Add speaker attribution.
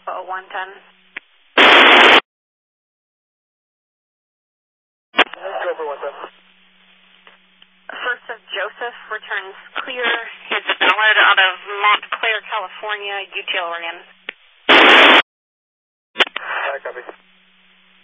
Speaker 1: Alpha 110.
Speaker 2: Go for 110.
Speaker 1: First of Joseph returns clear. He's valid out of Montclair, California, UTL ran.
Speaker 2: Copy.